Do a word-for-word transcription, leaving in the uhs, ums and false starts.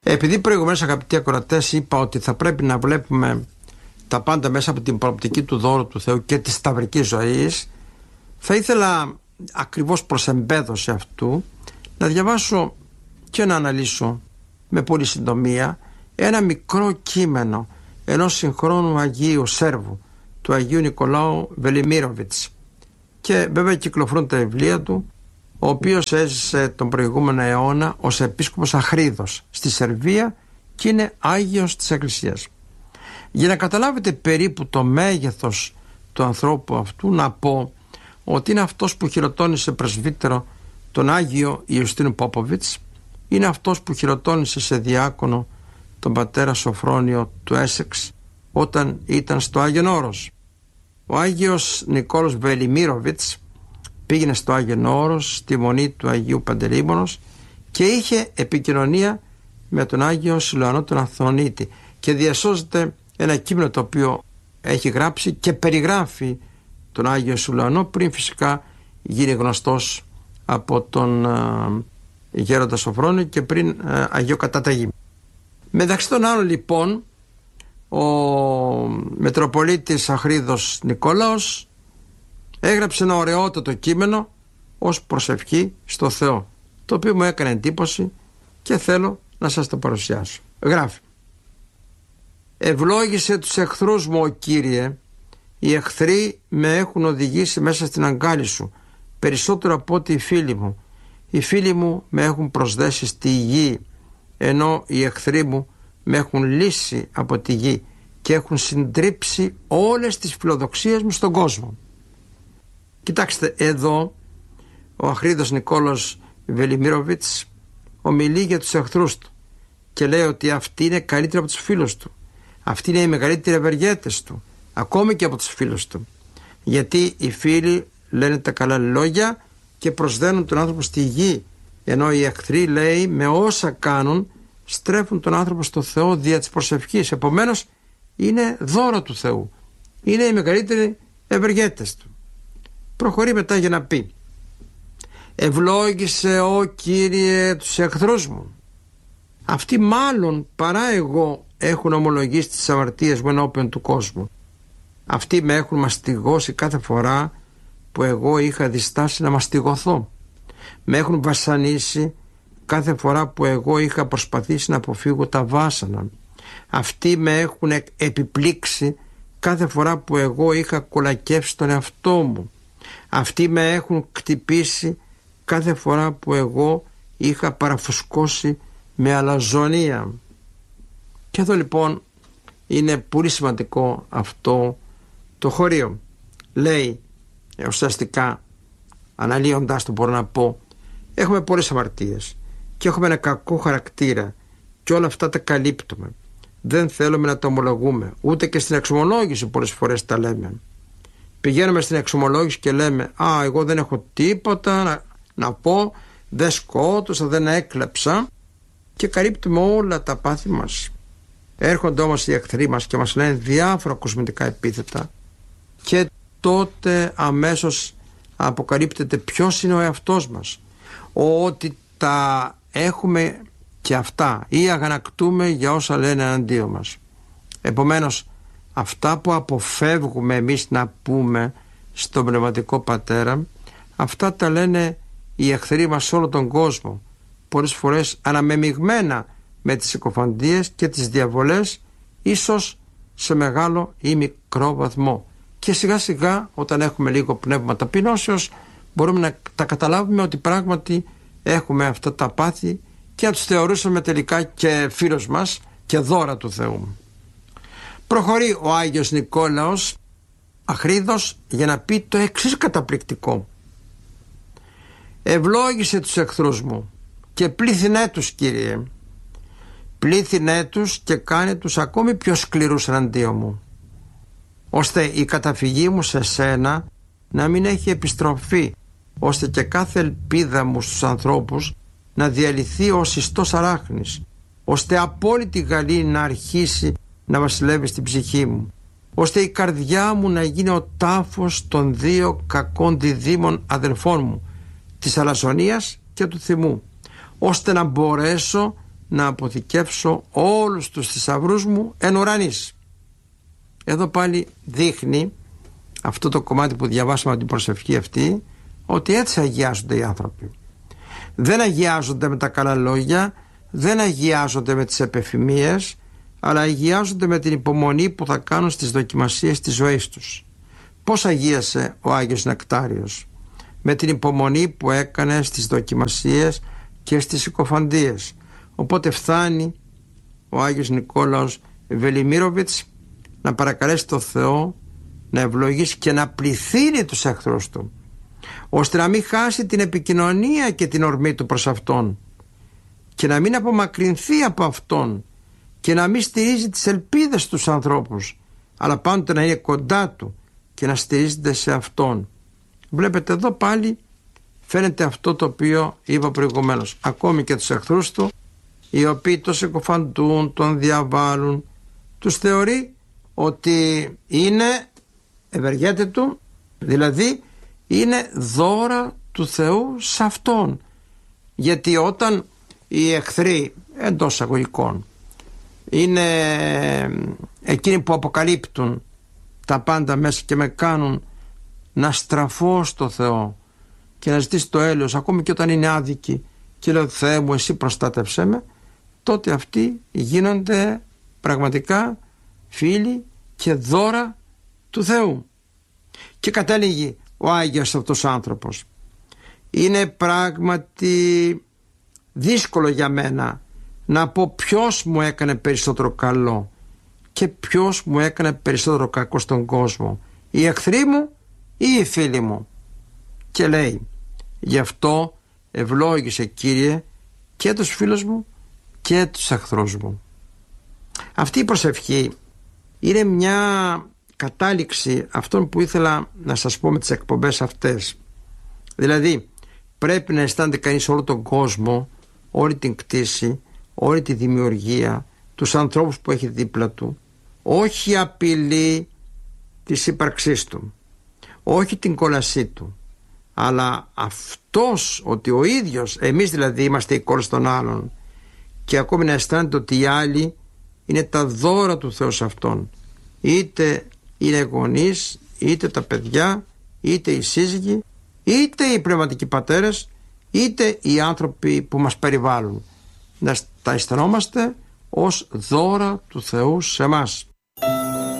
Επειδή προηγουμένως, αγαπητοί ακροατές, είπα ότι θα πρέπει να βλέπουμε τα πάντα μέσα από την προοπτική του δώρου του Θεού και της σταυρικής ζωής, θα ήθελα ακριβώς προς εμπέδωση αυτού να διαβάσω και να αναλύσω με πολύ συντομία ένα μικρό κείμενο ενός συγχρόνου Αγίου Σέρβου, του Αγίου Νικολάου Βελιμίροβιτς, και βέβαια κυκλοφορούν τα βιβλία του, ο οποίος έζησε τον προηγούμενο αιώνα ως επίσκοπος Αχρίδος στη Σερβία και είναι Άγιος της Εκκλησίας. Για να καταλάβετε περίπου το μέγεθος του ανθρώπου αυτού, να πω ότι είναι αυτός που χειροτώνησε πρεσβύτερο τον Άγιο Ιουστίνο Πόποβιτς, είναι αυτός που χειροτώνησε σε διάκονο τον πατέρα Σοφρόνιο του Έσεξ όταν ήταν στο Άγιον Όρος. Ο Άγιος Νικόλος Βελιμίροβιτς πήγαινε στο Άγιον Όρος στη μονή του Αγίου Παντελεήμονος και είχε επικοινωνία με τον Άγιο Σιλουανό τον Αθωνίτη και διασώζεται ένα κείμενο το οποίο έχει γράψει και περιγράφει τον Άγιο Σιλουανό πριν φυσικά γίνει γνωστός από τον uh, Γέροντα Σοφρόνιο και πριν uh, αγιοκαταταγεί. Μεταξύ των άλλων λοιπόν, ο Μητροπολίτης Αχρίδος Νικόλαος έγραψε ένα ωραιότατο κείμενο ως προσευχή στο Θεό, το οποίο μου έκανε εντύπωση και θέλω να σας το παρουσιάσω. Γράφει: «Ευλόγησε τους εχθρούς μου, ο Κύριε, οι εχθροί με έχουν οδηγήσει μέσα στην αγκάλη σου, περισσότερο από ότι οι φίλοι μου. Οι φίλοι μου με έχουν προσδέσει στη γη, ενώ οι εχθροί μου με έχουν λύσει από τη γη και έχουν συντρίψει όλες τις φιλοδοξίες μου στον κόσμο». Κοιτάξτε, εδώ ο Αχρίδος Νικόλος Βελιμίροβιτς ομιλεί για τους εχθρούς του και λέει ότι αυτοί είναι καλύτεροι από τους φίλους του. Αυτοί είναι οι μεγαλύτεροι ευεργέτες του, ακόμη και από τους φίλους του. Γιατί οι φίλοι λένε τα καλά λόγια και προσδένουν τον άνθρωπο στη γη, ενώ οι εχθροί, λέει, με όσα κάνουν στρέφουν τον άνθρωπο στο Θεό δια της προσευχής. Επομένως είναι δώρο του Θεού, είναι οι μεγαλύτεροι ευεργέτες του. Προχωρεί μετά για να πει: «Ευλόγησε, ο Κύριε, τους εχθρούς μου. Αυτοί μάλλον παρά εγώ έχουν ομολογήσει τις αμαρτίες μου ενώπιον του κόσμου. Αυτοί με έχουν μαστιγώσει κάθε φορά που εγώ είχα διστάσει να μαστιγωθώ. Με έχουν βασανίσει κάθε φορά που εγώ είχα προσπαθήσει να αποφύγω τα βάσανα. Αυτοί με έχουν επιπλήξει κάθε φορά που εγώ είχα κολακεύσει τον εαυτό μου. Αυτοί με έχουν κτυπήσει κάθε φορά που εγώ είχα παραφουσκώσει με αλαζονία». Και εδώ λοιπόν είναι πολύ σημαντικό αυτό το χωρίο. Λέει, ουσιαστικά αναλύοντας το μπορώ να πω, έχουμε πολλές αμαρτίες και έχουμε ένα κακό χαρακτήρα και όλα αυτά τα καλύπτουμε. Δεν θέλουμε να το ομολογούμε, ούτε και στην εξομολόγηση πολλές φορές τα λέμε. Πηγαίνουμε στην εξομολόγηση και λέμε: «Α, εγώ δεν έχω τίποτα να, να πω, δεν σκότωσα, δεν έκλεψα», και καλύπτουμε όλα τα πάθη μας. Έρχονται όμως οι εχθροί μας και μας λένε διάφορα κοσμητικά επίθετα και τότε αμέσως αποκαλύπτεται ποιος είναι ο εαυτός μας, ότι τα έχουμε και αυτά ή αγανακτούμε για όσα λένε εναντίον μας. Επομένως αυτά που αποφεύγουμε εμείς να πούμε στον Πνευματικό Πατέρα, αυτά τα λένε οι εχθροί μας σε όλο τον κόσμο, πολλές φορές αναμεμειγμένα με τις συκοφαντίες και τις διαβολές, ίσως σε μεγάλο ή μικρό βαθμό. Και σιγά σιγά, όταν έχουμε λίγο πνεύμα ταπεινώσεως, μπορούμε να τα καταλάβουμε ότι πράγματι έχουμε αυτά τα πάθη και να τους θεωρούσαμε τελικά και φίλους μας και δώρα του Θεού. Προχωρεί ο Άγιος Νικόλαος Αχρίδος για να πει το εξής καταπληκτικό: «Ευλόγησε τους εχθρούς μου και πλήθυνέ τους, Κύριε. Πλήθυνέ τους και κάνε τους ακόμη πιο σκληρούς εναντίον μου, ώστε η καταφυγή μου σε σένα να μην έχει επιστροφή, ώστε και κάθε ελπίδα μου στους ανθρώπους να διαλυθεί ως ιστός αράχνης, ώστε απόλυτη γαλήνη να αρχίσει να βασιλεύει στην ψυχή μου, ώστε η καρδιά μου να γίνει ο τάφος των δύο κακών διδήμων αδελφών μου, της αλαζονίας και του θυμού, ώστε να μπορέσω να αποθηκεύσω όλους τους θησαυρούς μου εν ουρανής. Εδώ πάλι δείχνει αυτό το κομμάτι που διαβάσαμε από την προσευχή αυτή, ότι έτσι αγιάζονται οι άνθρωποι. Δεν αγιάζονται με τα καλά λόγια, δεν αγιάζονται με τις επεφημίες, αλλά αγιάζονται με την υπομονή που θα κάνουν στις δοκιμασίες της ζωής τους. Πώς αγίασε ο Άγιος Νεκτάριος? Με την υπομονή που έκανε στις δοκιμασίες και στις συκοφαντίες. Οπότε φτάνει ο Άγιος Νικόλαος Βελιμίροβιτς να παρακαλέσει το Θεό να ευλογήσει και να πληθύνει τους εχθρούς του, ώστε να μην χάσει την επικοινωνία και την ορμή του προς Αυτόν και να μην απομακρυνθεί από Αυτόν και να μην στηρίζει τις ελπίδες στους ανθρώπους, αλλά πάντοτε να είναι κοντά Του και να στηρίζεται σε Αυτόν. Βλέπετε εδώ πάλι φαίνεται αυτό το οποίο είπα προηγουμένως. Ακόμη και τους εχθρούς του, οι οποίοι τον συκοφαντούν, τον διαβάλλουν, τους θεωρεί ότι είναι ευεργέτε του, δηλαδή είναι δώρα του Θεού σε Αυτόν. Γιατί όταν οι εχθροί εντός αγωγικών είναι εκείνοι που αποκαλύπτουν τα πάντα μέσα και με κάνουν να στραφώ στο Θεό και να ζητήσω το έλεος, ακόμη και όταν είναι άδικοι, και λέω Θεέ μου εσύ προστάτευσέ με, τότε αυτοί γίνονται πραγματικά φίλοι και δώρα του Θεού. Και κατέληγε ο Άγιος αυτός άνθρωπος: είναι πράγματι δύσκολο για μένα να πω ποιος μου έκανε περισσότερο καλό και ποιος μου έκανε περισσότερο κακό στον κόσμο, οι εχθροί μου ή οι φίλοι μου. Και λέει, γι' αυτό ευλόγησε Κύριε και τους φίλους μου και τους εχθρούς μου. Αυτή η προσευχή είναι μια κατάληξη αυτών που ήθελα να σας πω με τις εκπομπές αυτές. Δηλαδή πρέπει να αισθάνεται κανείς όλο τον κόσμο, όλη την κτήση, όλη τη δημιουργία, τους ανθρώπους που έχει δίπλα του, όχι απειλή της ύπαρξής του, όχι την κόλασή του, αλλά αυτός, ότι ο ίδιος, εμείς δηλαδή είμαστε οι κόλες των άλλων, και ακόμη να αισθάνεται ότι οι άλλοι είναι τα δώρα του Θεού σε Αυτόν, είτε είναι γονείς, είτε τα παιδιά, είτε οι σύζυγοι, είτε οι πνευματικοί πατέρες, είτε οι άνθρωποι που μας περιβάλλουν. Να τα αισθανόμαστε ως δώρα του Θεού σε εμάς.